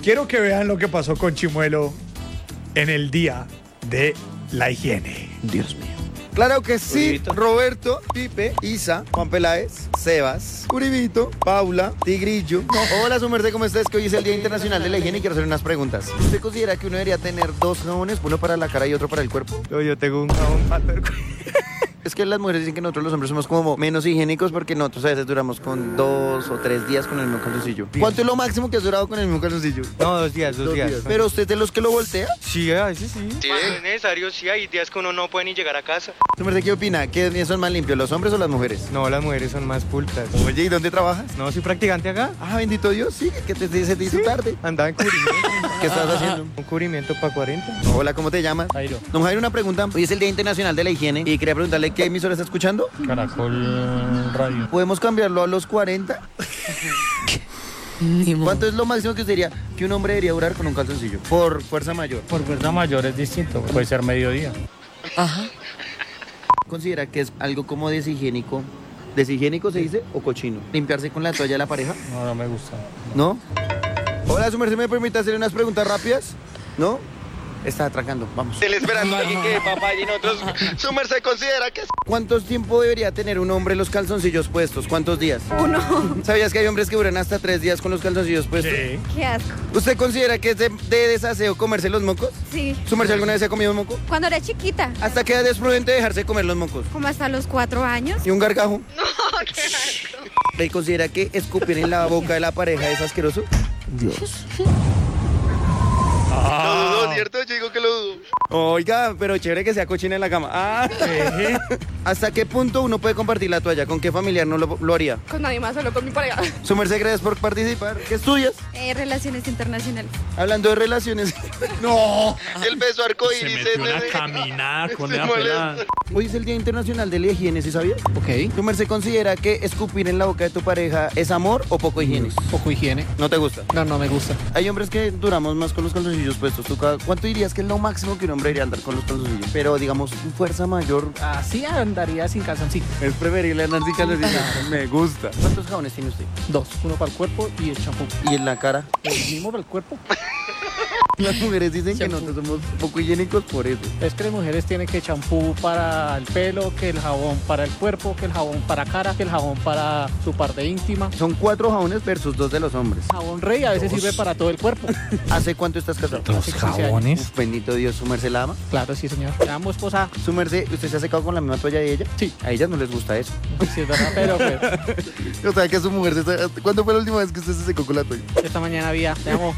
Quiero que vean lo que pasó con Chimuelo en el día de la higiene. Dios mío. Claro que sí, Uribito. Roberto, Pipe, Isa, Juan Peláez, Sebas, Uribito, Paula, Tigrillo. Hola, su merced, ¿cómo estás? Que hoy es el Día Internacional de la Higiene y quiero hacer unas preguntas. ¿Usted considera que uno debería tener dos jabones, uno para la cara y otro para el cuerpo? Yo tengo un jabón para el cuerpo. Es que las mujeres dicen que nosotros los hombres somos como menos higiénicos porque nosotros a veces duramos con 2 o 3 días con el mismo calzoncillo. ¿Cuánto es lo máximo que has durado con el mismo calzoncillo? No, 2 días, 2 días. ¿Pero usted es de los que lo voltea? Sí, a veces sí. Cuando es necesario, sí, hay días que uno no puede ni llegar a casa. ¿Su merced qué opina? ¿Qué son más limpios, los hombres o las mujeres? No, las mujeres son más pulcras. Oye, ¿y dónde trabajas? No, soy practicante acá. Ah, bendito Dios, sí, que se te hizo tarde. Andaba en cubrimiento. ¿Qué estás haciendo? Un cubrimiento para 40. Hola, ¿cómo te llamas? Jairo. Don Jairo, una pregunta. Hoy es el Día Internacional de la Higiene y quería preguntarle qué emisora está escuchando. Caracol Radio. ¿Podemos cambiarlo a los 40? ¿Cuánto es lo máximo que sería que un hombre debería durar con un calzoncillo? Por fuerza mayor. Por fuerza mayor es distinto, puede ser mediodía. ¿Considera que es algo como deshigiénico? ¿Deshigiénico se dice o cochino? ¿Limpiarse con la toalla de la pareja? No, no me gusta. ¿No? Hola, su merced, ¿me permite hacer unas preguntas rápidas? ¿No? Está atracando, vamos. Él esperando a alguien que papá y nosotros. Su merced considera que es. ¿Cuánto tiempo debería tener un hombre los calzoncillos puestos? ¿Cuántos días? 1. ¿Sabías que hay hombres que duran hasta 3 días con los calzoncillos puestos? Sí. Qué asco. ¿Usted considera que es de desaseo comerse los mocos? Sí. ¿Su merced alguna vez se ha comido un moco? Cuando era chiquita, ¿Hasta qué edad es prudente dejarse comer los mocos? como hasta los 4 años. ¿Y un gargajo? No, qué asco. ¿Y considera que escupir en la boca de la pareja es asqueroso? Dios. Lo dudo, ¿cierto? Yo digo que lo dudo. Oiga, pero chévere que sea cochina en la cama. ¿Hasta qué punto uno puede compartir la toalla? ¿Con qué familiar no lo haría? Con nadie más, solo con mi pareja. Su merced, gracias por participar. ¿Qué estudias? Relaciones internacionales. Hablando de relaciones. No. El beso arcoíris. Se metió a caminar con Se una molesta. pelada. Hoy es el Día Internacional de la Higiene, ¿sí sabías? Ok. ¿Tu merced considera que escupir en la boca de tu pareja es amor o poco higiene? Poco higiene. ¿No te gusta? No, no me gusta. Hay hombres que duramos más con los calzoncillos puestos. ¿Cuánto dirías que es lo máximo que un hombre debería andar con los calzoncillos? Pero digamos, fuerza mayor. Así andaría sin calzoncillo. Es preferible andar sin calzoncillos. Me gusta. ¿Cuántos jabones tiene usted? 2, uno para el cuerpo y el champú. ¿Y en la cara? El mismo para el cuerpo. Las mujeres dicen que Shampoo. nosotros somos poco higiénicos por eso. Es que las mujeres tienen que champú para el pelo, que el jabón para el cuerpo, que el jabón para cara, que el jabón para su parte íntima. Son 4 jabones versus 2 de los hombres. Jabón rey a veces sirve para todo el cuerpo. ¿Hace cuánto estás casado? Los Hace 15 años. jabones. Uf, bendito Dios, ¿su merced la ama? Claro, sí, señor. Le damos esposa. ¿Su merced, usted se ha secado con la misma toalla de ella? Sí. A ellas no les gusta eso. Sí, es verdad, pero O sea, que su mujer ¿Cuándo fue la última vez que usted se secó con la toalla? esta mañana había, te amo.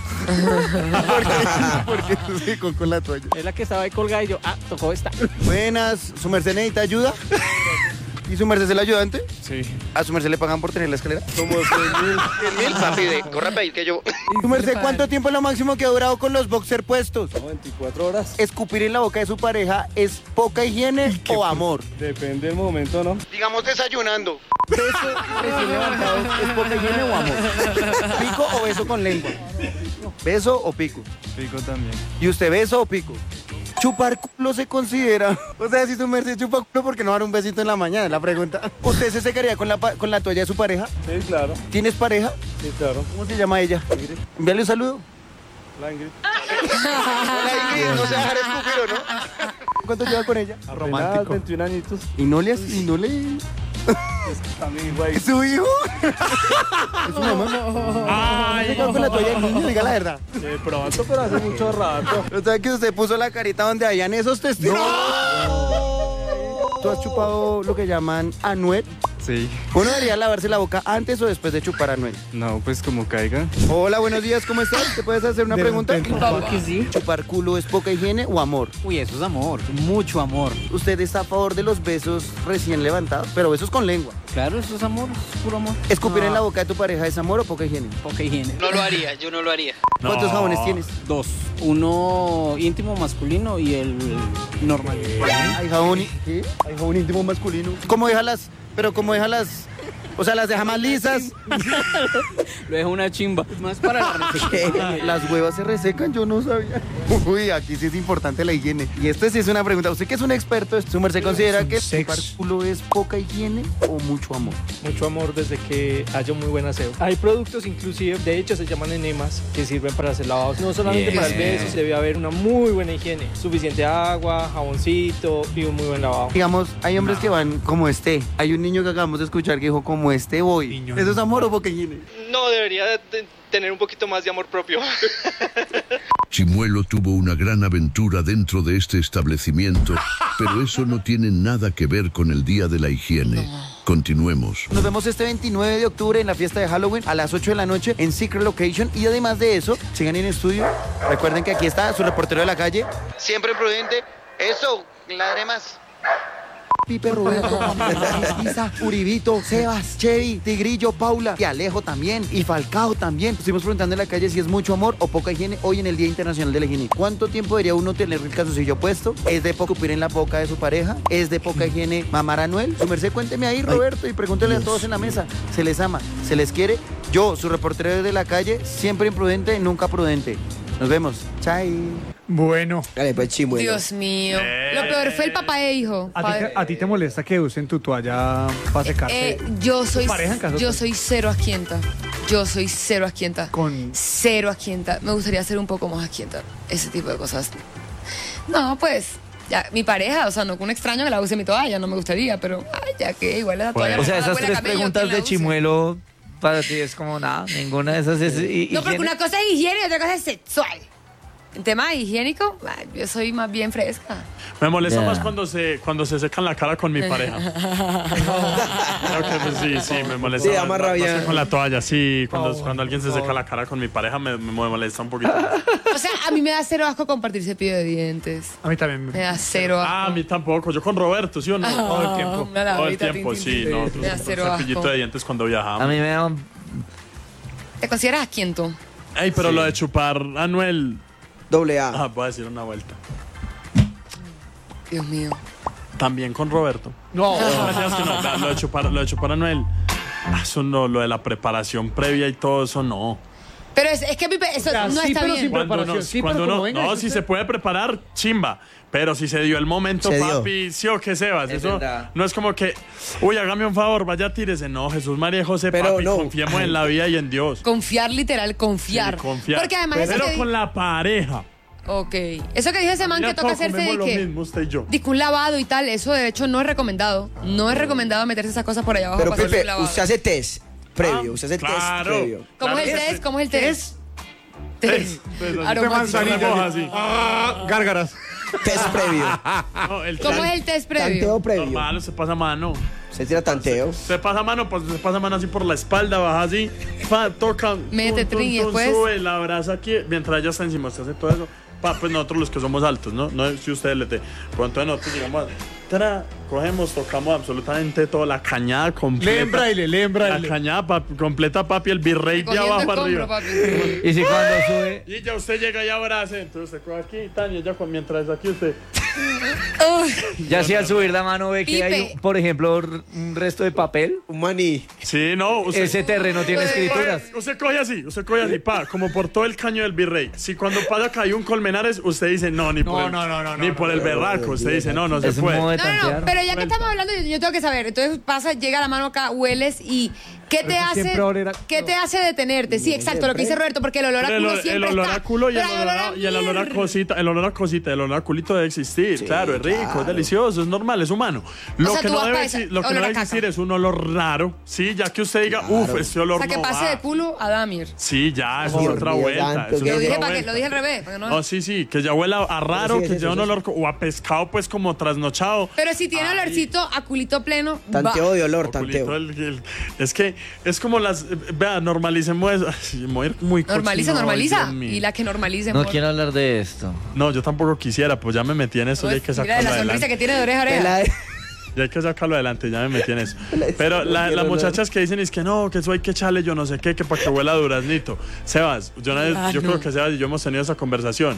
¿Por qué se secó con la toalla? Es la que estaba ahí colgada y yo, tocó esta. Buenas, ¿su merced necesita ayuda? ¿Y su merced es el ayudante? Sí. ¿A su merced le pagan por tener la escalera? Como 100.000, papi, corra a pedir que yo. ¿Su merced cuánto tiempo es lo máximo que ha durado con los boxer puestos? 24 horas. ¿Escupir en la boca de su pareja es poca higiene o amor? Depende del momento, ¿no? Digamos desayunando. ¿Beso recién levantado es poca higiene o amor? ¿Pico o beso con lengua? ¿Beso o pico? Pico también. ¿Y usted beso o pico? ¿Chupar culo se considera? O sea, si su merced chupa culo, ¿por qué no dar un besito en la mañana? Es la pregunta. ¿Usted se secaría con la toalla de su pareja? Sí, claro. ¿Tienes pareja? Sí, claro. ¿Cómo se llama ella? Ingrid. Envíale un saludo. La Ingrid. Hola, Ingrid, no se va a dejar escupir, ¿o no? ¿Cuánto lleva con ella? Apenas 21 añitos. ¿Y no le... También, güey. ¿Es su hijo? ¿Es su mamá? ¿Se quedó con la toalla del niño? Diga la verdad. De pronto, pero hace mucho rato. ¿O sea que usted puso la carita donde hayan esos testigos? ¿Tú has chupado lo que llaman anuel? Sí. ¿Uno debería lavarse la boca antes o después de chupar anuel? No, pues como caiga. Hola, buenos días, ¿cómo estás? ¿Te puedes hacer una pregunta? Claro que sí. ¿Chupar culo es poca higiene o amor? Uy, eso es amor, mucho amor. ¿Usted está a favor de los besos recién levantados? Pero besos con lengua. Claro, eso es amor, es puro amor. ¿Escupir en la boca de tu pareja es amor o poca higiene? Poca higiene. No lo haría, yo no lo haría. ¿Cuántos jabones tienes? 2, uno íntimo masculino y el normal. Hay jabón, ¿qué? Hay jabón íntimo masculino. ¿Cómo deja las O sea, las deja más lisas. Lo dejo una chimba. Más para la ¿Qué? Las huevas se resecan, yo no sabía. Uy, aquí sí es importante la higiene. Y esta sí es una pregunta. Usted que es un experto, ¿su merced considera que Sexo. el culo es poca higiene o mucho amor? Mucho amor desde que haya un muy buen aseo. Hay productos inclusive, de hecho se llaman enemas, que sirven para hacer lavados. No solamente para el beso, debe haber una muy buena higiene. Suficiente agua, jaboncito y un muy buen lavado. Digamos, hay hombres que van como este. Hay un niño que acabamos de escuchar que dijo como este voy. Niño, ¿Eso es amor o poca higiene? No, debería tener un poquito más de amor propio. Chimuelo tuvo una gran aventura dentro de este establecimiento, pero eso no tiene nada que ver con el Día de la Higiene. Continuemos. Nos vemos este 29 de octubre en la fiesta de Halloween a las 8 de la noche en Secret Location. Y además de eso, sigan en estudio. Recuerden que aquí está su reportero de la calle. Siempre prudente. Eso, ladre más. Pipe, Roberto, Isa, Uribito, Sebas, Chevy, Tigrillo, Paula y Alejo también y Falcao también. Estuvimos preguntando en la calle si es mucho amor o poca higiene hoy en el Día Internacional de la Higiene. ¿Cuánto tiempo debería uno tener el calzoncillo puesto? ¿Es de poco escupir en la boca de su pareja? ¿Es de poca higiene mamar a Anuel? Su merced, cuénteme ahí, Roberto, y pregúntele a todos en la mesa. ¿Se les ama? ¿Se les quiere? Yo, su reportero de la calle, siempre imprudente, nunca prudente. Nos vemos. Chai. Bueno, Dale, pues Chimuelo. Dios mío. Lo peor fue el papá e hijo. ¿a ti te molesta que usen tu toalla para secarte? Yo soy pareja en caso yo tal? soy cero asquienta. Yo soy cero asquienta. Con- Cero asquienta. Me gustaría ser un poco más asquienta. Ese tipo de cosas. No, pues, ya, mi pareja, o sea, no con un extraño que la use mi toalla, no me gustaría, pero ay, ya que igual esa toalla. O sea, me esas huele a tres camello, preguntas ¿quién la de use? Chimuelo para ti es como nada, ninguna de esas es No, porque una cosa es higiene y otra cosa es sexual. En tema higiénico, ay, yo soy más bien fresca. Me molesta Ya. más cuando se secan la cara con mi pareja. Creo que pues, sí, me molesta. Sí, da más rabia. que con la toalla, sí. Cuando alguien se seca la cara con mi pareja me molesta un poquito. O sea, a mí me da cero asco compartir cepillo de dientes. A mí también. Me da cero asco. Ah, a mí tampoco. Yo con Roberto, ¿sí o no? Todo el tiempo. Todo el tiempo, sí. Nosotros Me da un cero cepillito asco. de dientes cuando viajamos. A mí me da ¿Te consideras asquiento? Ey, pero lo de chupar Anuel. Doble A. Ah, voy a decir una vuelta. Dios mío. También con Roberto. No. Gracias que no. Vea, lo de chupar Anuel. Eso no, lo de la preparación previa y todo eso no. Pero es que eso sea, no sí, está pero bien. sin preparación. Sí, pero cuando como uno, venga, no, eso si usted- se puede preparar, chimba. Pero si se dio el momento, Se dio. papi, sí o qué, Sebas. Es Eso verdad. no es como que, uy, hágame un favor, vaya, tírese. No, Jesús, María y José, Pero papi, no. confiemos en la vida y en Dios. Confiar, literal, confiar. Sí, confiar. Porque además eso Pero que con la pareja. Ok. Eso que dijo ese man Mira, que toca todos hacerse de comemos lo que... mismo, usted y yo. Disque un lavado y tal, eso de hecho no es recomendado. No es recomendado meterse esas cosas por allá abajo Pero para hacerse Pepe, un lavado. usted hace test previo. Ah, Usted hace claro. test previo. ¿Cómo Claro es el que test? sí. ¿Cómo es el test? Test. Aromático. Remoja así. Gárgaras. Test previo. No, el ¿Cómo tan- es el test previo? Tanteo previo. Normal, se pasa mano. Se tira tanteo. Se pasa mano, pues se pasa mano así por la espalda, baja así, toca, Mete trin y después- sube, la abraza aquí, mientras ella está encima, usted hace todo eso. Pues nosotros los que somos altos, ¿no? No si ustedes le te. Pues entonces nosotros llegamos, cogemos, tocamos absolutamente toda la cañada completa. La cañada completa, papi, el virrey de Cogiendo abajo escombro, arriba. papi. Y si cuando sube, Y ya usted llega y abraza, entonces usted coge aquí, tan, y ella mientras aquí usted. ya si al subir la mano ve que hay, Pipe. por ejemplo, un resto de papel, Un maní. Sí, no, usted. ese terreno tiene escrituras. Usted coge así, pa, como por todo el caño del virrey. Si cuando pasa que hay un colmenares, usted dice no, ni por el berraco. Usted dice no se Es un puede. modo de No, no, no, tantear. pero ya que estamos hablando, yo tengo que saber. Entonces pasa, llega la mano acá, hueles y ¿qué te hace? siempre olerá- ¿Qué te hace detenerte? Sí, exacto, lo que dice Roberto, porque el olor a Pero culo el siempre olor está. a culo y el Pero hay olor a mierda. cosita, el olor a culito debe existir. Claro, es rico, es delicioso, es normal, es humano. Lo sea, que tú no vas debe, pa' esa- lo que no olor a debe caca. existir es un olor raro, sí, ya que usted diga, este olor O sea, que no pase va. de culo a Damir. Sí, ya, eso Dios es otra mío, vuelta. santo, Eso que es Lo otra dije, vuelta. lo dije al revés. Para que no... No, sí, que ya huela a raro, Sí, que sí, ya sí, un sí. olor o a pescado, pues como trasnochado. Pero si tiene Ay. olorcito a culito pleno, Tanteo va. de olor, Culito, tanteo. es que es como las. Vea, normalicemos eso. Ay, me voy a ir muy Normaliza, cochino, normaliza. Dios mío. Y la que normalice, No amor. quiero hablar de esto. No, yo tampoco quisiera, pues ya me metí en eso y hay que Mira sacarlo la sonrisa adelante. que tiene de oreja a oreja. Pela de- Ya hay que sacarlo adelante, ya me metí en eso. Pero las muchachas que dicen es que no, que eso hay que echarle yo no sé qué, que para que huela duraznito. Sebas, yo creo que Sebas y yo hemos tenido esa conversación.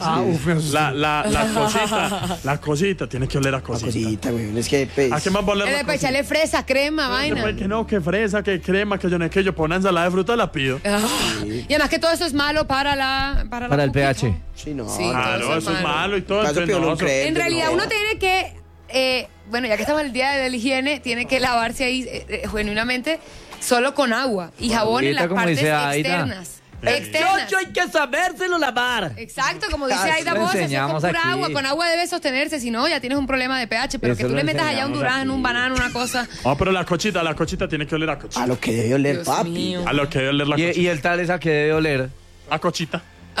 La cosita, tiene que oler a cosita. Cosita, güey, es que pues... ¿A qué más va a oler la Para echarle fresa, crema, vaina. Que no, que fresa, que crema, que yo no sé qué, yo por una ensalada de fruta la pido. Y además que todo eso es malo para el pH. Sí, no. Sí, claro, eso es malo y todo. En realidad uno tiene que, bueno, ya que estamos en el día de la higiene, tiene que lavarse ahí genuinamente solo con agua y jabón en las partes externas. Yo hay que sabérselo lavar. Exacto, como dice Aida Bosch, es con pura agua. Con agua debe sostenerse, si no ya tienes un problema de pH. Pero eso que tú le metas allá un durazno, un banano, una cosa. No, pero la cochita tiene que oler a cochita. A lo que debe oler, Dios papi. mío. A lo que debe oler la cochita. ¿Y el tal es a qué debe oler? A cochita.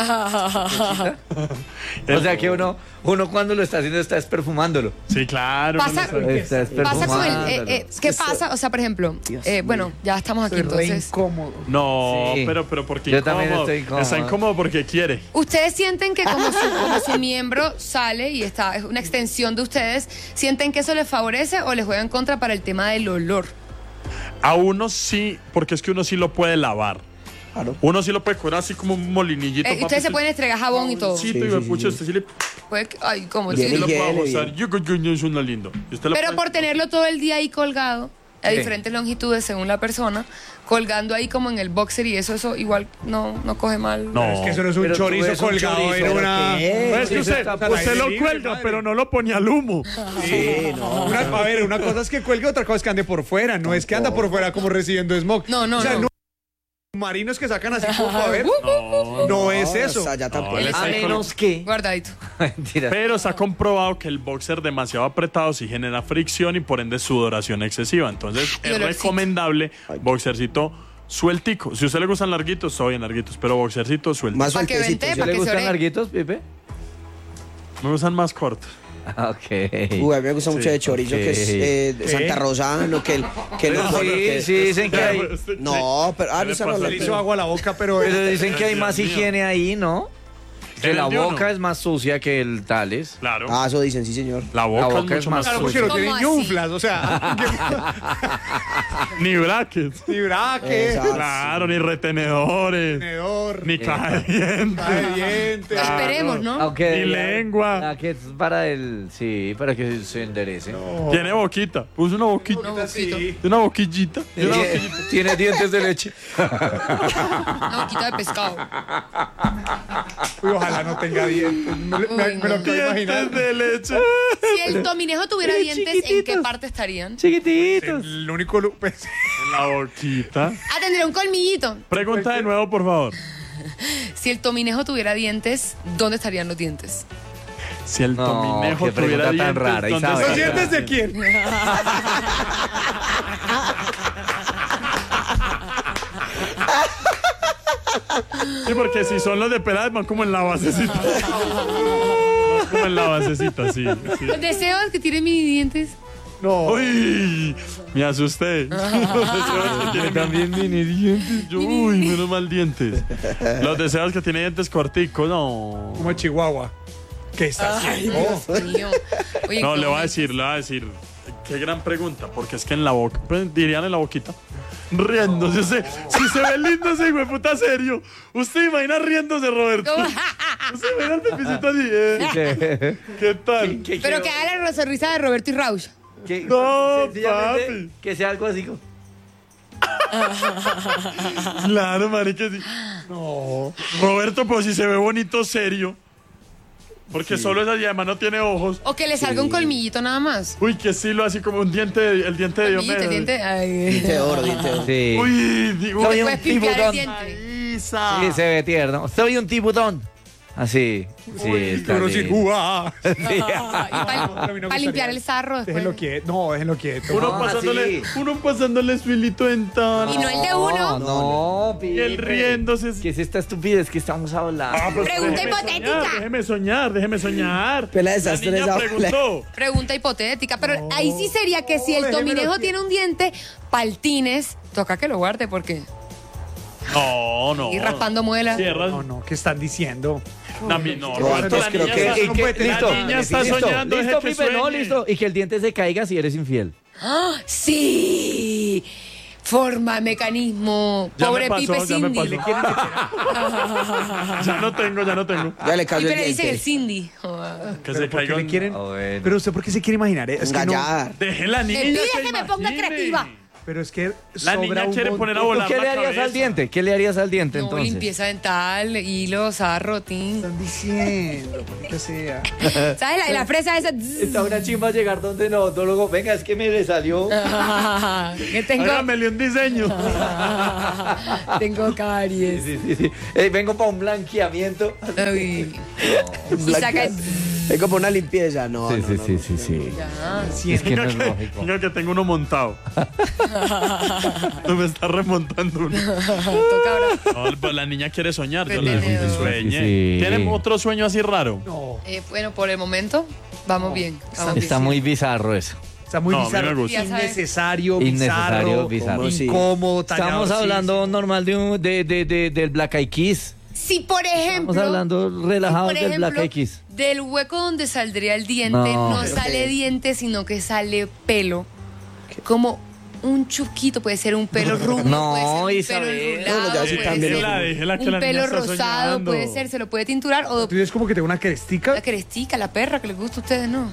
O sea que uno cuando lo está haciendo está perfumándolo. Sí, claro. Pasa con el ¿qué pasa? O sea, por ejemplo, bueno, ya estamos aquí entonces. Incómodo. No, Sí. pero porque Yo incómodo. también estoy incómodo. Está incómodo porque quiere. ¿Ustedes sienten que como su miembro sale y es una extensión de ustedes, sienten que eso les favorece o les juega en contra para el tema del olor? A uno sí, porque es que uno sí lo puede lavar. Claro. Uno sí lo puede coger así como un molinillito. Ustedes se pueden estregar jabón y todo. Sí, usted sí le Ay, ¿cómo? Bien, Sí. lo bien, puede bien. usar. Yo es una lindo. Y usted lo Pero puede- por tenerlo todo el día ahí colgado, a diferentes longitudes según la persona, colgando ahí como en el boxer y eso igual no coge mal. No. Es que eso no es un Pero tú chorizo ves un colgado chorizo, en ¿pero una... qué? No, es que usted lo libre, cuelga, madre. pero no lo pone al humo. Sí, no. A ver, una cosa es que cuelgue, otra cosa es que ande por fuera. No es que anda por fuera como recibiendo smog. No. O sea, no. Marinos que sacan así poco, a ver. No es eso. O sea, ya tampoco. él está A ahí menos que... Guardadito. Mentira. Pero se ha comprobado que el boxer demasiado apretado sí genera fricción y por ende sudoración excesiva. Entonces Y es olorcito. recomendable boxercito sueltico. Si a usted le gustan larguitos, está bien larguitos, pero boxercito sueltico. Más Pa' que sueltecito. vente, ¿Sí? pa' ¿Le que se gustan ore. larguitos, Pipe? Me gustan más cortos. Ok. Uy, a mí me gusta mucho de chorizo, ok. que es de Santa Rosano, que Sí, dicen que hay... No, pero... ¿Qué le no se pasa? Le hizo agua a la boca, pero... Pero dicen que hay más Dios mío. higiene ahí, ¿no? Que ¿En la el de uno? boca es más sucia que el tales. Claro. Ah, eso dicen, sí, señor. La boca boca es es mucho más más Claro, porque sucia. no tienen ¿Cómo así? ñuflas, o sea, Ni brackets. ni braque, Exacto. Claro, ni retenedores. tenedor, Ni caja de dientes. caja de dientes. Claro. Esperemos, ¿no? Aunque Ni lengua. Ah, que es para el... Sí, para que se enderece. Tiene boquita. Puso una boquita. Sí. Una boquillita. Tiene dientes de leche. Una boquita de pescado. Uy, ojalá no tenga dientes. Me lo acabo de imaginar. Dientes de leche. Si el tominejo tuviera dientes, ¿en qué parte estarían? Chiquititos. El único... pues, En la boquita. Ah, tendría un colmillito. Pregunta de nuevo, por favor. Si el tominejo tuviera dientes, ¿dónde estarían los dientes? Si el No, tominejo qué tuviera pregunta tan dientes, rara, ¿dónde Isabel. ¿Los estaría? dientes de quién? Sí, porque si son los de Peláez van como en la basecita. Van como en la basecita, sí. sí. Los deseos que tienen mini dientes. No. Uy, me asusté. También tiene dientes. Uy, menos mal dientes. Los deseos que tiene dientes corticos, no. Como Chihuahua. ¿Qué está haciendo? Dios mío. Oye, No, ¿cómo le voy a es? decir. Qué gran pregunta, porque es que en la boca, pues, dirían en la boquita, riéndose. Si se ve lindo ese hijo de puta serio, usted imagina riéndose, Roberto. ¿Cómo? Usted imagina el pepecito así, ¿Qué tal? Pero que haga la sonrisa de Roberto y Rausch. No, Sencillamente, papi. que sea algo así como... Claro, marica, sí. No. Roberto, pues si se ve bonito, serio. Porque solo esa y además no tiene ojos. O que le salga un colmillito nada más. Uy, que estilo así como un diente, el diente de Colmillito, Diomedes. diente. Ay. Diente de oro, diente de oro. Sí. Uy, digo, Soy un Puedes pimpear el tiburón. diente. Isa. Sí, se ve tierno. Soy un tiburón. Así. Sí, está Pero sin bien. jugar. Sí. Y a mí no para gustaría. limpiar el sarro después. Déjenlo quieto. No, déjenlo quieto. Uno pasándole su hilito dental. Y no el de uno. No, Y él Pipe. riéndose. ¿Qué es esta estupidez que estamos hablando? Pregunta déjeme hipotética. soñar, déjeme soñar. Pela La desastre niña esa- preguntó. Pregunta hipotética. Pero ahí sí sería que si el déjemelo tominejo quieto. tiene un diente, paltines, toca que lo guarde porque. No. Y raspando muelas. Cierras. No, ¿qué están diciendo? No, Roberto, la creo niña que- está- Y que- la niña está soñando. listo, deje que Pipe, no, sueñe. listo. Y que el diente se caiga si eres infiel. ¡Ah! ¡Sí! Forma, mecanismo. Ya Pobre me pasó, Pipe ya me Cindy. pasó. Ya no tengo. Ya le Y cayó pero el dicen el diente. Cindy. Que se caiga le un... quieren... Pero usted, ¿por qué se quiere imaginar? Es que no... Gallar. Deje la niña. Me pide que me ponga creativa. Pero es que La sobra niña un quiere montón. poner a volar ¿Qué la le harías cabeza. al diente? ¿Qué le harías al diente No, entonces? limpieza dental, hilo, sarro, tin. Están diciendo, que sea. ¿Sabes? La fresa esa. Está una chimba llegar donde el odontólogo. Venga, es que me le salió. Que tengo. Hágamele un diseño. Tengo caries. Sí. Vengo para un blanqueamiento. Uy. Y saca. Vengo por una limpieza. No, no. Sí. Ya. Es que no es lógico. Venga que tengo uno montado. No me está remontando uno. Toca ahora. No, pues la niña quiere soñar. Yo le Entendedor. sueñe. Sí. ¿Tienen otro sueño así raro? No, Bueno, por el momento, vamos bien. Vamos Está bien. muy bizarro eso. está muy No, a mí bizarro. me gusta. Ya sabes. Innecesario, Innecesario, bizarro, bizarro. incómodo, Estamos tallador, hablando normal del Black Eyed Kiss. Si, por ejemplo. Estamos hablando relajado por del Black ejemplo, Eyed Kiss. del hueco donde saldría el diente, No. no sale diente, sino que sale pelo. Como un chusquito, puede ser un pelo rubio, No, puede ser un Isabel. pelo enrulado, No, ya sí puede también. ser Déjela que un la niña pelo está rosado, soñando. puede ser, se lo puede tinturar o Entonces es como que tengo una crestica, la crestica, la perra que les gusta a ustedes, ¿no?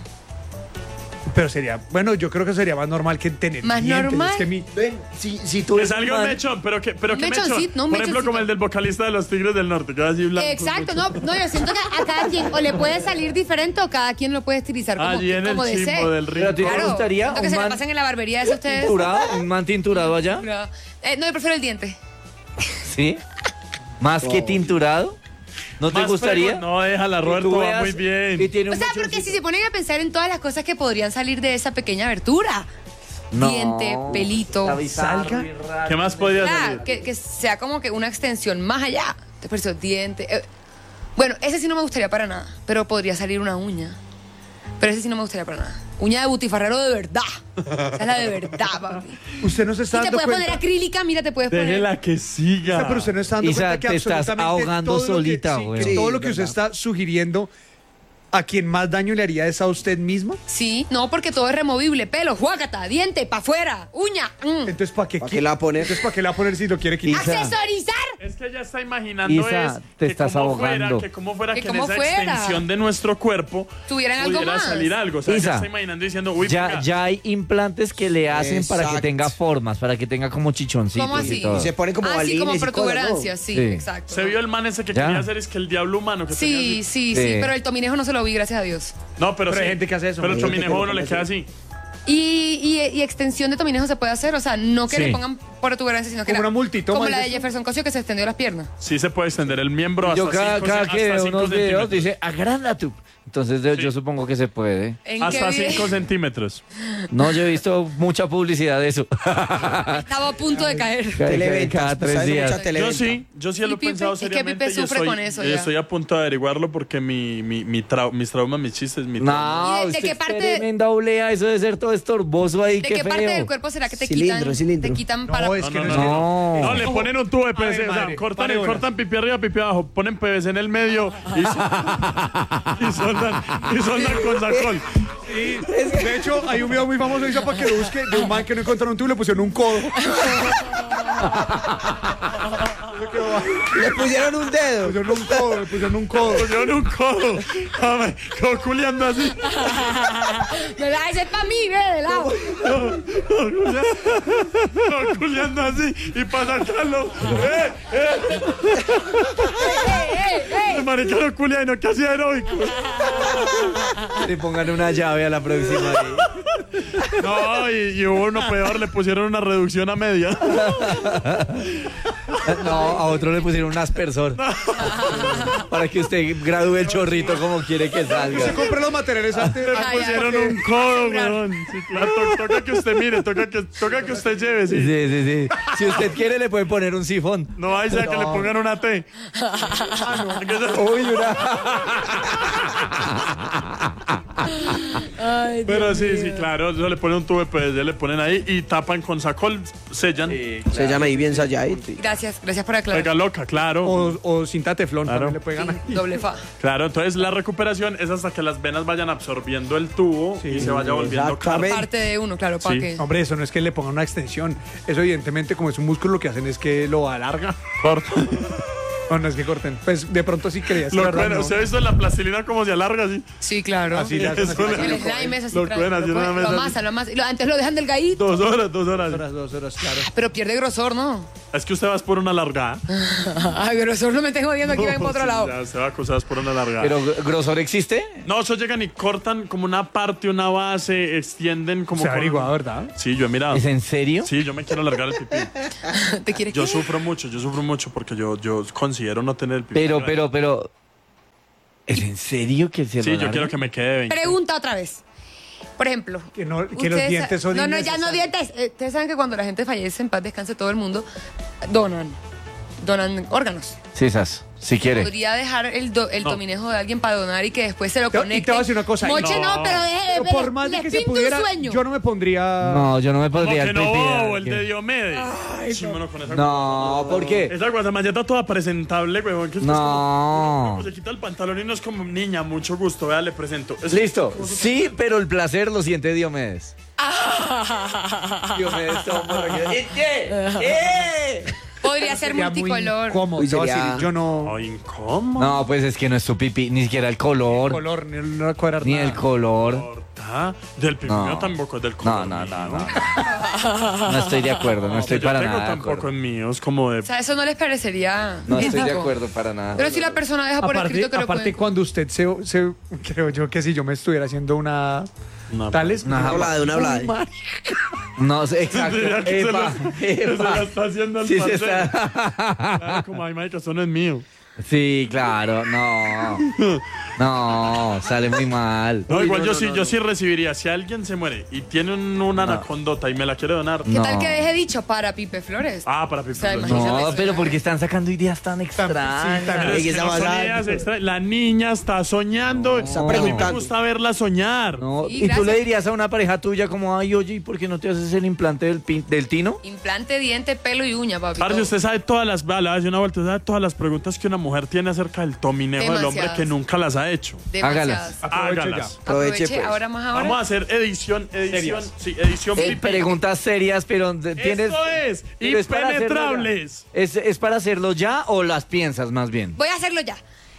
pero sería, bueno, yo creo que sería más normal que tener ¿Más dientes. normal? Es que mi, Ven, si tú Que eres salga un man- mechón, pero que Un mechón. mechoncito, no, un Por ejemplo, mechoncito. como el del vocalista de los Tigres del Norte, que va así blanco. Exacto, no, yo siento que a cada quien o le puede salir diferente o cada quien lo puede estilizar como, Allí en el como chimbo desee. del Pero a ti río. te Claro, gustaría siento que un se la man pasan en la barbería de ustedes. tinturado, un man tinturado allá, No, yo prefiero el diente. ¿sí? Más que tinturado. ¿No te Más gustaría? fregón. No, déjala, Que Roberto, tú va veas muy bien. y tiene O un sea, porque mechoncito. si se ponen a pensar en todas las cosas que podrían salir de esa pequeña abertura. No. Diente, pelito. Está bizarro Salga. y raro. ¿Qué más podría Ah, salir? que sea como que una extensión más allá. Por eso, diente. Bueno, ese sí no me gustaría para nada, pero podría salir una uña. Pero ese sí no me gustaría para nada. Uña de butifarrero de verdad. Esa es la de verdad, papi. usted no se Y está te dando puedes cuenta. poner acrílica, mira, te puedes poner. Déjela que siga. Pero usted no está dando Isa, cuenta que te estás absolutamente ahogando todo lo que- solita, sí, güey. que Sí, todo lo es que usted verdad. está sugiriendo, ¿a quien más daño le haría es a usted mismo? Sí, no, porque todo es removible. Pelo, juácata, diente, pa' afuera, uña. Entonces, ¿para qué, ¿Para qué la va a poner? Entonces, ¿para qué la va a poner si lo quiere quitar? Isa. ¡Accesorizar! Es que ella está imaginando Isa, es te que estás cómo fuera, ahogando. que cómo fuera Que que en cómo esa fuera. extensión de nuestro cuerpo Tuvieran algo pudiera más. salir algo. O sea, Isa, ella está imaginando diciendo, uy, Ya, venga, ya hay implantes que le hacen para que Exacto. tenga formas, para que tenga como chichoncitos ¿Cómo así? y todo. Y se ponen como Ah, sí, balines como y cosas, protuberancias, sí, Sí. exacto. se vio el man ese que Ya. quería hacer es que el diablo humano que tenía Sí, así. sí, Sí. sí, pero el tominejo no se lo vi, gracias a Dios. No, pero Pero sí. hay gente que hace eso, Pero el ¿no? tominejo a uno le queda así. Y extensión de tominejo se puede hacer, o sea, no que Sí. le pongan protuberancias, sino que Como una multitoma, como la de dices tú. Jefferson Cosio que se extendió las piernas. Sí se puede extender el miembro hasta Yo cada que hasta veo 5 unos videos centímetros. dice, agranda tú. Entonces yo supongo que se puede. ¿En Hasta qué 5 centímetros. No, yo he visto mucha publicidad de eso. Estaba a punto de caer. Televentas, Cada 3 ¿sabes? días. Mucha televenta. Yo sí lo he Pipe, pensado es que seriamente. Pipe y sufre con eso ya. estoy a punto de averiguarlo porque mis traumas, mis chistes, mi trauma. No, ¿Y de usted qué es parte- tremenda oblea, eso debe ser todo estorboso ahí, ¿De qué qué parte del feo. cuerpo será que te Cilindro, quitan? cilindro. Te quitan No, para. es que No, no, No. No, le ponen un tubo de A PVC, ver, o sea, madre, cortan, pare bolas. cortan pipi arriba, pipi abajo, ponen PVC en el medio y soldan con sacón. Sí, de hecho, hay un video muy famoso, Isa, para que lo busque, de un man que no encontraron un tubo y le pusieron un codo. Le pusieron un dedo. Le pusieron un codo, le pusieron un codo. Pusieron un codo. Ay, como culiando así. ¿Verdad? Ese es para mí, ve, de lado. Como culiando así. Y para sacarlo. El maricano culiano que hacía heroico. Le pongan una llave a la próxima. No, y hubo uno peor, le pusieron una reducción a media. No, a otro le pusieron un aspersor. Para que usted gradúe el chorrito como quiere que Se salga. compra los materiales antes. Le Ay, pusieron ay. un codo, weón. Sí, claro, toca que usted mire, toca que usted lleve, Sí, sí. sí, sí. Si usted quiere, le puede poner un sifón. No hay sea que le pongan una T. Uy, una. Ay, Pero Dios sí, mío. claro, eso le ponen un tubo de PVC, le ponen ahí y tapan con sacol, sellan. Se llama ahí bien selladito. Gracias por aclarar. Pega loca, claro. O cinta teflón Claro. también le pegan ahí. Doble fa. Claro, entonces la recuperación es hasta que las venas vayan absorbiendo el tubo y se vaya volviendo carne. Parte de uno, claro, para Sí. que. Hombre, eso no es que le pongan una extensión. Eso evidentemente, como es un músculo, lo que hacen es que lo alarga. Corta. No, no es que corten. Pues de pronto sí creías. Lo la verdad, cuena, no. ¿usted ha visto en la plastilina cómo se alarga así? Sí, claro. Así le hacen así. El slime es así. Lo claro, cuenan así en una lo mesa así. amasan, lo amasan. Antes lo dejan delgadito. 2 horas. 2 horas, claro. Pero pierde grosor, ¿no? Es que usted va por una largada. Ay, grosor no me estén jodiendo aquí, ven por otro lado. Ya se va a acusar por una largada. ¿Pero grosor existe? No, eso llegan y cortan como una parte, una base, extienden como... Se ha con- averiguado, ¿verdad? Sí, yo he mirado. ¿Es en serio? Sí, yo me quiero alargar el pipí. ¿Te quieres Yo qué? sufro mucho porque yo considero no tener el pipí. Pero... ¿Es en serio que se Sí, lo yo quiero que me quede 20. Pregunta otra vez. Por ejemplo. Que los ustedes dientes son No, ya no dientes. Ustedes saben que cuando la gente fallece, en paz descanse todo el mundo, donan órganos. Sí, si quiere. Podría dejar el No. tominejo de alguien para donar y que después se lo Y te conecte. voy a decir una cosa. Moche no, pero Pero por más de que se pudiera, yo no me pondría... No, yo no me Como podría que el no, pipí. bobo, el de Diomedes. Sí, bueno, con esa No, ¿por qué? Esa guasamalleta toda presentable, huevón. Que es No. como se quita el pantalón y no es como niña, mucho gusto. Vea, le presento. Listo. Sí, pero el placer lo siente Diomedes. Diomedes todo Podría ser Sería muy multicolor. incómodo. Uy, Te voy a sería- decir, yo no... Ay, ¿cómo? No, pues es que no es tu pipí, ni siquiera el color. color, ni no cuadrar Ni nada. el color. Corta. Del pipí No. mío tampoco, del No, color no, mío. no. No estoy de acuerdo, no estoy yo para tengo nada de tampoco acuerdo. en mío, es como de... O sea, eso no les parecería No estoy de ético. acuerdo para nada. Pero si la persona deja por escrito que lo aparte pueden... cuando usted se... Creo yo que si yo me estuviera haciendo una... Una- Tales... Una Una hablada. No, sé, exacto. Ya que se Epa, la- se epa. la está haciendo el Sí, se parcero. está. Claro, como, ay, marica, eso no es mío. Sí, claro, no. No, sale muy mal. No, igual yo sí recibiría. Si alguien se muere y tiene una anacondota y me la quiere donar. ¿Qué tal que deje dicho para Pipe Flores? Ah, para Pipe O sea, Flores. imagínate. No, pero porque están sacando ideas tan extrañas. Pero es Ella que está no son basada- ideas extra- La niña está soñando. Está A mí me preguntando. gusta verla soñar. No, Sí, y tú gracias. le dirías a una pareja tuya como, ay, oye, ¿y por qué no te haces el implante del tino? Implante, diente, pelo y uña, papi. Parce, todo. usted sabe todas las balas, una vuelta, sabe todas las preguntas que una mujer tiene acerca del tominejo del hombre Demasiadas. que nunca las ha hecho. Demasiadas. Aproveche Hágalas. Aproveche, Aproveche, pues. ahora más ahora. Vamos a hacer edición pipí. Preguntas serias, pero tienes... Esto es pero es para hacerlo impenetrables. ya. ¿Es para hacerlo ya o las piensas más bien? Voy a hacerlo ya.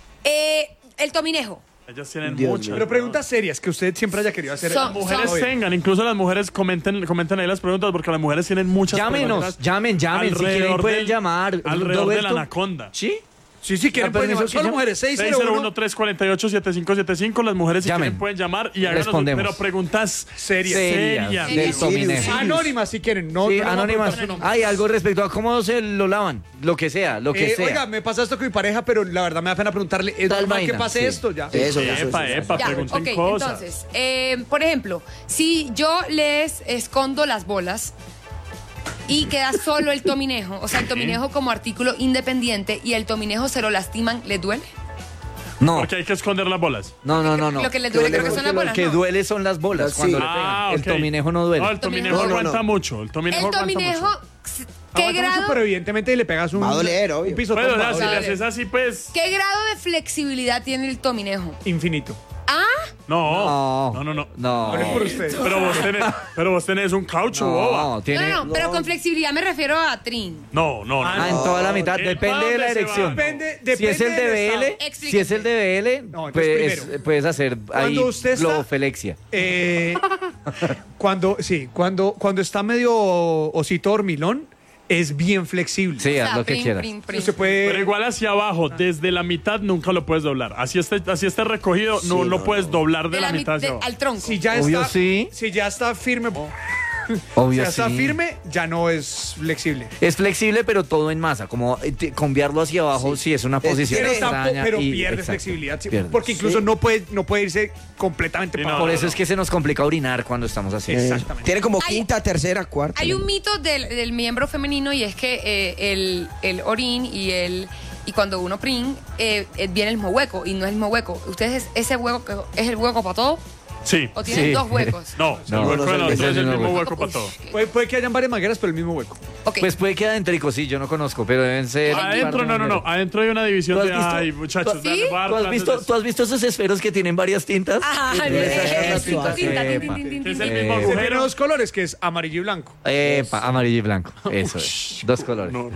El tominejo. Ellas tienen Dios muchas. mío. Pero preguntas serias que usted siempre haya querido hacer. Son- Mujeres son- tengan, incluso las mujeres comenten ahí las preguntas porque las mujeres tienen muchas Llámenos, preguntas llamen, si quieren alrededor pueden del- llamar. alrededor de la Roberto. anaconda. ¿Sí? Sí, sí, quieren Ah, pueden permiso, llamar. Solo que mujeres, 601. 601-348-7575. Las mujeres si Llamen. quieren pueden llamar y háganos, Respondemos. pero preguntas Serias. Serias. Del Serias. tominejo. Anónimas si quieren. No, Sí, no le vamos a anónimas. preguntar su nombre. Hay algo respecto a cómo se lo lavan. Lo que sea, lo que sea. Oiga, me pasa esto con mi pareja, pero la verdad me da pena preguntarle. ¿Es Tal normal que vaina, pase sí. esto ya? Eso. Epa, Ya, pregunten ok, cosas. entonces, por ejemplo, si yo les escondo las bolas y queda solo el tominejo, o sea, el tominejo como artículo independiente y el tominejo se lo lastiman, ¿les duele? No. Porque hay que esconder las bolas. No. Lo que les duele creo que son las Lo bolas, que ¿no? duele son las bolas Sí. cuando le Ah, pegan. ok. El tominejo no duele. No, el tominejo No, no, aguanta no. mucho. El tominejo El aguanta tominejo, mucho. ¿qué Aguanta mucho, grado, pero evidentemente le pegas un... Va a doler, obvio. Un pisotón. Bueno, o sea, va a si doler. le haces así, pues... ¿qué grado de flexibilidad tiene el tominejo? Infinito. Ah, No. No. Pero es por usted. Pero vos tenés un caucho, boba. No, tiene... no, pero con flexibilidad me refiero a trin. No. Ah, en toda la mitad. ¿En Depende de la dónde se erección. va? Depende Si es el del de BL, estado. si es el de BL, No, entonces primero. puedes hacer ahí Cuando usted está- globofelexia. Cuando está medio osito dormilón, es bien flexible. Sí, haz lo que prin, quieras. prin, prin. Usted puede... Pero igual hacia abajo, desde la mitad nunca lo puedes doblar. Así esté recogido, no lo puedes doblar de la mitad hacia abajo. al tronco. Si ya Obvio, está, sí. si ya está firme, si Obvio, ya está sí. firme, ya no es flexible. Es flexible, pero todo en masa. Como cambiarlo hacia abajo, sí, es una posición Pero, extraña. pero y- pierde exacto, flexibilidad, sí, pierde. porque incluso no puede irse completamente para Por abajo. eso es que se nos complica orinar cuando estamos así. Exactamente. Tiene como Hay- quinta, tercera, cuarta. Hay un mito del miembro femenino y es que el orín y cuando uno viene el mismo hueco y no es el mismo hueco. Ustedes, ese hueco es el hueco para todo. Sí. ¿O tienen dos huecos? No, No, el hueco no, de nosotros ese es el no mismo hueco. hueco para todo. Puede que hayan varias mangueras, pero el mismo hueco. Ok. Pues puede que adentro, sí, yo no conozco, pero deben ser. Adentro, no. Adentro hay una división ¿Tú has de. visto? Ay, muchachos, ¿Sí? vean, voy a dar ¿Tú has clases visto, de- ¿Tú has visto esos esferos que tienen varias tintas? Ah, Que tú le sacas las tintas? tinta, Epa. Que es el mismo Se tiene agujero. dos colores, que es amarillo y blanco. Epa, amarillo y blanco. Eso es. Dos colores. No.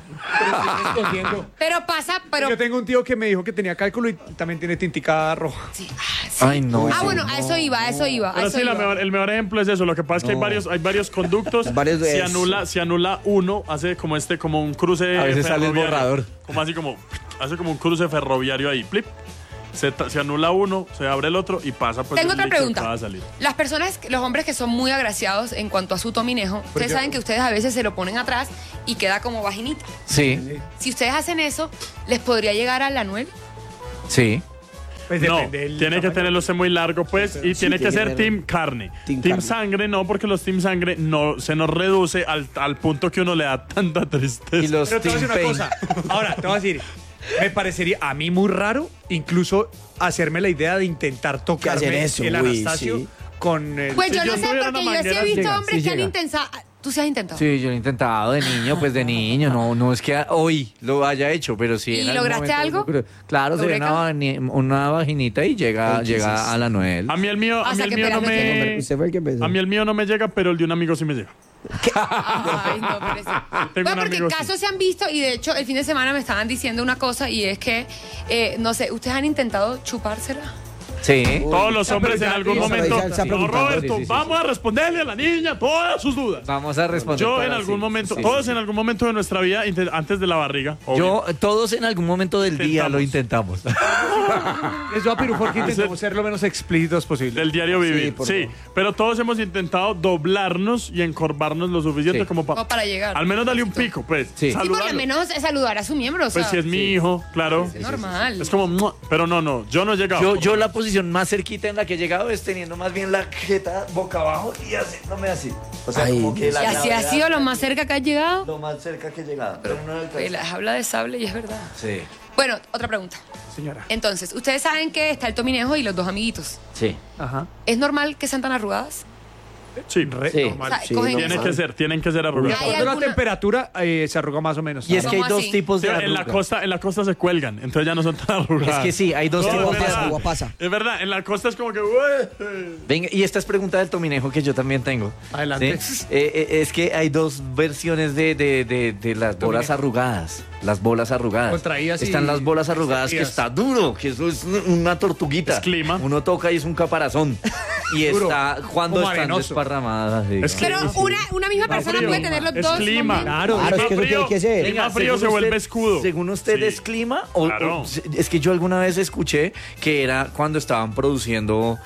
Pero pasa, pero... Yo tengo un tío que me dijo que tenía cálculo y también tiene tintica roja. Sí. Ay, no. Ah, bueno, a eso iba. Pero sí, el mejor ejemplo es eso. Lo que pasa es que hay varios conductos. Varios de se anula uno, hace como un cruce. A veces sale el ferroviario. borrador. Hace como un cruce ferroviario ahí. Plip. Se anula uno, se abre el otro y pasa pues Tengo el otra líquido que pregunta. va a salir. Las personas, los hombres que son muy agraciados en cuanto a su tominejo, ustedes saben que ustedes a veces se lo ponen atrás y queda como vaginita. Sí, Si ustedes hacen eso, ¿les podría llegar al anuel? sí. Pues No, depende del tiene que tamaño. tenerlo usted muy largo, pues, y tiene que ser team carne. Team Team carne. sangre no, porque los team sangre no se nos reduce al punto que uno le da tanta tristeza. Y los Pero te voy a Team decir una Pain. cosa. Ahora, te voy a decir, me parecería a mí muy raro incluso hacerme la idea de intentar hacer tocarme eso, el uy, Anastasio sí. con el... Pues Si yo yo no sé, tuviera porque una yo sí he manguera, visto llega, hombres sí que han llega. intentado... ¿Tú sí has intentado? Sí, yo lo he intentado de niño, pues de niño, no es que hoy lo haya hecho, pero sí. ¿Y en algún lograste momento- algo? Claro, se ve ¿Eureka? una vaginita y llega a la Noel. A mí el mío, O sea, que espérate, Usted fue el que empezó. a mí el mío no me llega, pero el de un amigo sí me llega. Ay, no, pero Tengo bueno, un porque amigo, sí. casos se han visto y de hecho el fin de semana me estaban diciendo una cosa y es que, no sé, ¿ustedes han intentado chupársela? Sí. Todos los hombres en ya- algún ya momento. se ha No, preguntado. Roberto, Sí, sí, sí. vamos a responderle a la niña todas sus dudas. Vamos a responder. Yo todas, en algún sí, momento, sí, todos sí. en algún momento de nuestra vida, antes de la barriga. obvio. Todos en algún momento del día lo intentamos. Les doy a Pirufo que intentamos ser lo menos explícitos posible. Del diario vivir. por Sí, favor. pero todos hemos intentado doblarnos y encorvarnos lo suficiente Sí. como para. Como para llegar. Al menos darle un pico, pues. Sí. Sí, por lo Saludarlo. menos saludar a su miembro, o sea, Pues si es mi hijo, claro. es normal. Es como, ¡mua! Pero no, yo no he llegado. Yo la posición más cerquita en la que he llegado es teniendo más bien la jeta boca abajo y haciéndome así. O sea, Ay, como que ¿Y la así ha gravedad- sido lo más cerca que has llegado? Lo más cerca que he llegado. Pero no alcanzo. Pues las habla de sable y es verdad. Sí, Bueno, otra pregunta. Señora. Entonces, ustedes saben que está el tominejo y los dos amiguitos. sí. Ajá. ¿Es normal que sean tan arrugadas? Sí, Sí. Normal. O sea, Sí, cogen- normal. tienen que ser De arrugados. ¿Hay acuerdo a la alguna- temperatura, se arruga más o menos. Y es que hay ¿Cómo dos así? tipos Sí, de en la costa se cuelgan, entonces ya no son tan arrugadas. Es que sí, hay dos No, tipos es de verdad. agua pasa. Es verdad, en la costa es como que. Venga, y esta es pregunta del tominejo que yo también tengo. Adelante. ¿Sí? Es que hay dos versiones de las bolas arrugadas. Las bolas arrugadas. Contraídas y Están las bolas arrugadas que extendidas. está duro, que eso es una tortuguita. Es clima. Uno toca y es un caparazón. Y Duro. está cuando Como están arenoso. desparramadas. sí. Es Pero una misma persona frío. puede tener los Es dos. clima. Claro, Claro, es que eso tiene que ser. El más frío se vuelve escudo. Según usted Sí. es clima o Claro. es que yo alguna vez escuché que era cuando estaban produciendo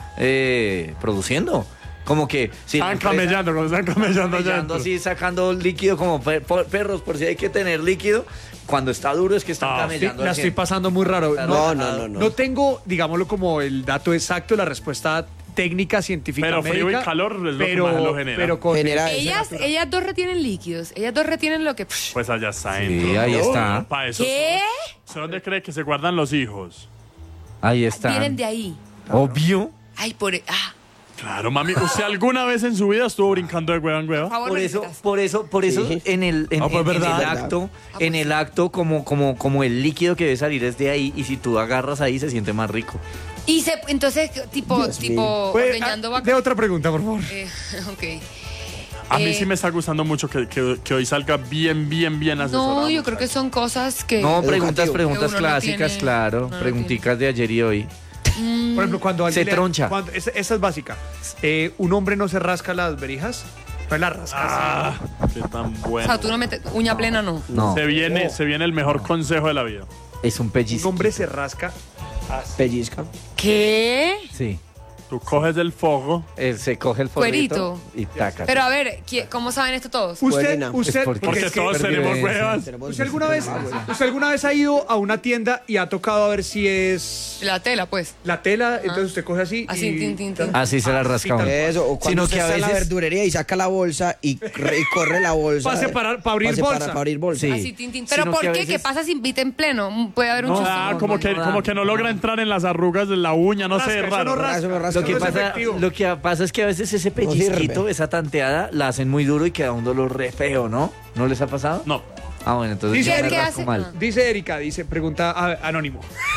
como que si la Están empresa- camellando, cuando están camellando allá camellando adentro. así, sacando líquido como perros, por si hay que tener líquido. Cuando está duro es que están Ah, Sí, camellando. la así. estoy pasando muy raro. No. No tengo, digámoslo, como el dato exacto, la respuesta técnica, científica, Pero frío médica, y calor es lo que pero, más lo genera. Pero con Genera- Ellas dos retienen líquidos. Ellas dos retienen lo que... Pues allá está Sí, adentro. ahí está. Para eso. ¿Qué? ¿Dónde cree que se guardan los hijos? Ahí está. Vienen de ahí. Obvio. Ay, Claro, mami. ¿Usted alguna vez en su vida estuvo brincando de hueva en hueva? por favor, Por eso, Sí. en el acto, en el acto, como el líquido que debe salir es de ahí, y si tú agarras ahí se siente más rico. Y entonces, tipo Pues, ordeñando de vacas. otra pregunta, por favor. Ok. A mí sí me está gustando mucho que hoy salga bien asesorado. No, yo creo que son cosas que... No, Educativo. Que uno no clásicas, tiene- claro. no lo Pregunticas de ayer y hoy. Por ejemplo, cuando alguien Se troncha. esa es básica. Un hombre no se rasca las verijas, no las rasca. Ah, qué tan O bueno. sea, tú no metes... Uña plena, no. No, Se viene el mejor consejo de la vida. es un Un pellizco. hombre se rasca así. Pellizca. ¿Qué? Sí. Tú coges el fuego. Él se coge el forrito Cuerito. y taca. Pero a ver, ¿cómo saben esto todos? Usted, Es Porque es que- todos tenemos supervivencia. huevas. ¿Usted alguna vez ha ido a una tienda y ha tocado a ver si es La tela, pues. la tela? Entonces usted coge así. Así, y, tin, tin, tin. Así se la rasca uno. Eso, o cuando Sino usted que a está en la veces- verdurería y saca la bolsa y corre la bolsa. Para separar, para abrir bolsa. Para abrir bolsa. Sí. Así, tin, tin. Pero Sino ¿por que a qué? veces- ¿Qué pasa si invita en pleno? Puede haber un chiste. Como que no logra entrar en las arrugas de la uña, no sé, Rasca, eso raro. no rasca. Eso no rasca. Lo Lo que pasa es que a veces ese pellizquito, esa tanteada, la hacen muy duro y queda un dolor re feo, ¿no? ¿No les ha pasado? No. Ah, bueno, entonces Dice, yo me rasco mal. Dice Erika, pregunta anónimo.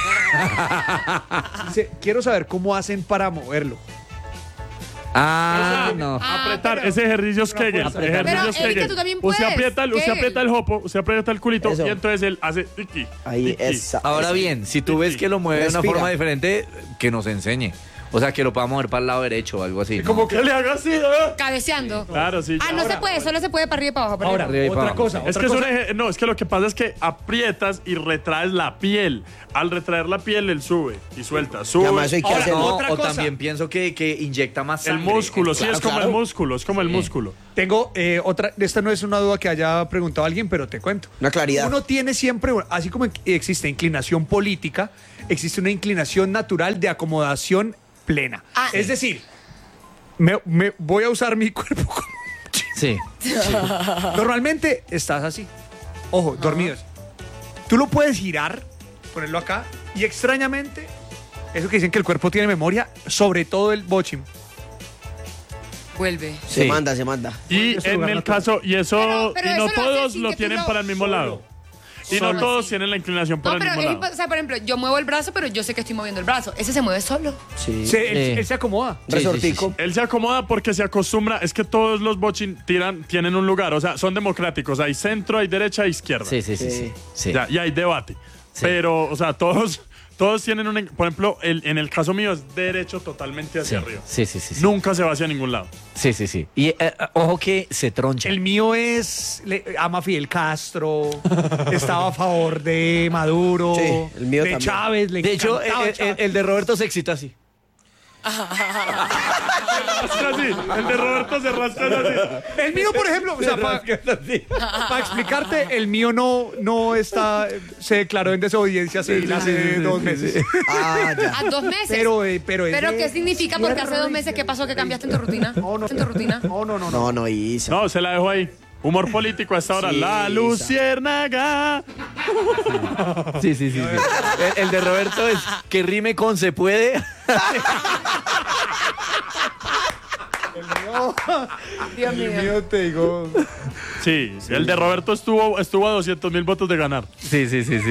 Dice, quiero saber cómo hacen para moverlo. No. Apretar, ese ejercicio es Kegel. Pero, Erika, tú también puedes. Usted aprieta el jopo, usted aprieta el culito y entonces él hace tiki. Ahí, esa. Ahora bien, si tú ves que lo mueve de una forma diferente, que nos enseñe. O sea, que lo pueda mover para el lado derecho o algo así. Como que le haga así, cabeceando. Claro, sí. No se puede, solo se puede para arriba y para abajo. Ahora, otra cosa. Es que lo que pasa es que aprietas y retraes la piel. Al retraer la piel, él sube y suelta. Sube. O también pienso que inyecta más sangre. El músculo, sí, es como el músculo. Es como el músculo. Tengo otra, esta no es una duda que haya preguntado alguien, pero te cuento. Una claridad. Uno tiene siempre, así como existe inclinación política, existe una inclinación natural de acomodación plena. Es decir, me voy a usar mi cuerpo como... Sí. Normalmente estás así. Ojo, dormidos. Tú lo puedes girar, ponerlo acá, y extrañamente, eso que dicen que el cuerpo tiene memoria, sobre todo el bochim. Vuelve. Se manda. Y en el caso, y no todos lo tienen para el mismo lado. Y no todos tienen la inclinación para el mismo lado. O sea, por ejemplo, yo muevo el brazo, pero yo sé que estoy moviendo el brazo. Ese se mueve solo. Sí. Él se acomoda. Resortico. Él se acomoda porque se acostumbra. Es que todos los bochin tienen un lugar. O sea, son democráticos. Hay centro, hay derecha, hay izquierda. Sí. Ya, y hay debate. Sí. Pero, o sea, todos tienen por ejemplo, en el caso mío es derecho totalmente hacia arriba. Sí. Nunca se va hacia ningún lado. Sí. Y ojo que se troncha. El mío ama a Fidel Castro, estaba a favor de Maduro, el mío de también. Chávez. De hecho, el de Roberto se excita así. El de Roberto se rasca así. El mío, por ejemplo, o sea, para explicarte, el mío no está, se declaró en desobediencia hace 2 meses. Ya. 2 meses. Pero ¿qué significa? Porque hace 2 meses, ¿qué pasó que cambiaste en tu rutina? No, Isa. No, se la dejo ahí. Humor político a esta hora. La luciérnaga. Sí. El de Roberto es que rime con se puede. El mío te digo. Sí, el de Roberto estuvo a 200,000 votos de ganar. Sí.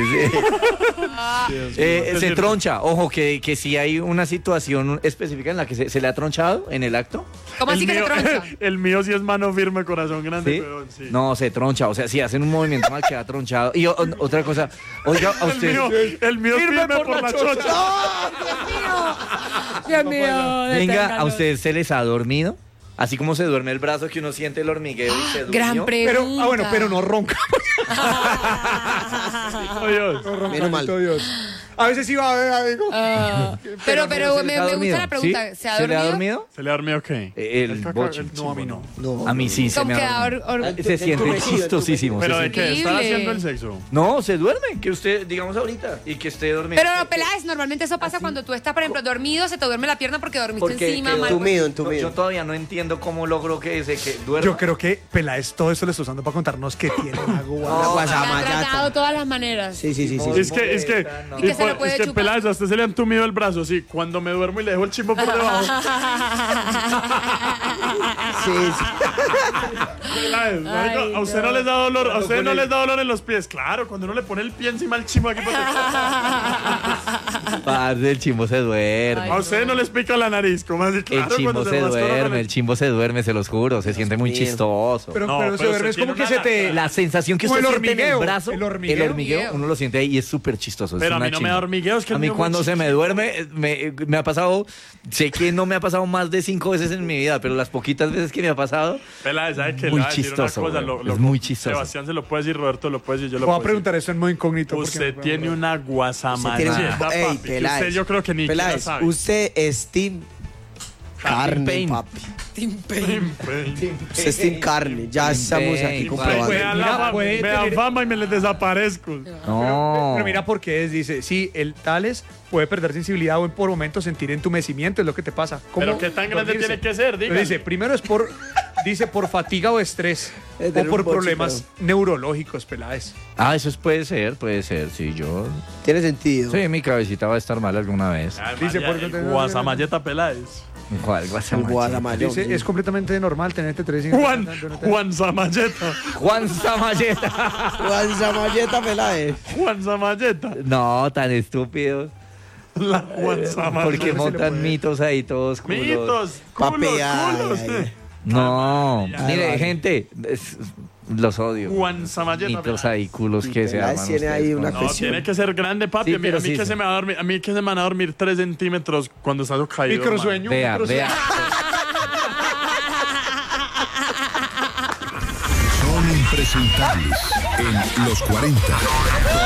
Se troncha. Ojo, que si hay una situación específica en la que se le ha tronchado en el acto. ¿Cómo así que se troncha? El mío sí es mano firme, corazón grande. ¿Sí? Pero, sí. No, se troncha. O sea, si hacen un movimiento mal, queda tronchado. Y otra cosa. Oiga, a usted. El mío firme por la chocha. Dios mío. Venga, ¿a usted se les ha dormido? Así como se duerme el brazo que uno siente el hormigueo y se durmió. Gran pregunta. Pero no ronca. Menos mal. A veces iba a ver algo. Pero me gusta la pregunta. ¿Sí? ¿Se ha dormido? ¿Se le ha dormido qué? El boche. No, a mí no. A mí sí se me ha dormido. Se siente chistosísimo. ¿Pero de qué? ¿Están haciendo el sexo? No, se duerme. Que usted, digamos ahorita, y que esté dormido. Pero Peláez, normalmente eso pasa cuando tú estás, por ejemplo, dormido, se te duerme la pierna porque dormiste encima. Entumido. Yo todavía no entiendo cómo logro que duerma. Yo creo que Peláez todo eso le está usando para contarnos que tiene agua. Se ha tratado de todas las maneras. Sí. Es que Peláez, a usted se le ha entumido el brazo, así, cuando me duermo y le dejo el chimbo por debajo. Peláez, a usted no les da dolor, a usted no les da dolor en los pies. Claro, cuando uno le pone el pie encima del chimbo aquí Parce, el chimbo se duerme. A usted no les pica la nariz, como así, claro. El chimbo se duerme, se los juro, se siente muy chistoso. Pero se duerme, es como que se te... La sensación que usted siente en el brazo, el hormigueo, uno lo siente ahí y es súper chistoso. Pero a mí no me da hormigueo, es que a mí cuando se me duerme, me ha pasado, sé que no me ha pasado más de 5 veces en mi vida, pero las poquitas veces que me ha pasado, Peláez, ¿sabe qué? Muy chistoso, es muy chistoso. Sebastián se lo puede decir, Roberto lo puede decir, yo lo voy puedo a preguntar eso en modo incógnito. Usted tiene una guasamaya. Peláez, yo creo que ni Peláez, sabe. usted es team carne, Pain. papi. Team Pain. Usted es Team Carne, ya estamos aquí comprobando. Me dan fama y me les desaparezco. Pero mira por qué dice, sí, el Tales puede perder sensibilidad o por momentos sentir entumecimiento, es lo que te pasa. Pero qué tan grande tiene que ser, dígame. Dice, primero es por fatiga o estrés o por problemas neurológicos, Peláez. Eso puede ser, sí, yo... Tiene sentido. Sí, mi cabecita va a estar mal alguna vez. Dice, Guasamalleta Peláez. ¿Cuál Guasamalleta? Dice, es completamente normal tenerte 3 Juan Samalleta. Juan Samalleta. Juan Samalleta Peláez. Juan Samalleta. No, tan estúpidos. La Juan Samalleta. Porque montan mitos ahí todos culos. Mitos. Culos. No, mire, gente, los odio. Juan Samalleta. Mitos ahí, culos que se arman. Tiene ahí una no, tiene que ser grande, papi. Sí, a mí que se me van a dormir 3 centímetros cuando estás caído. Microsueño. Vea. Son impresentables en los 40.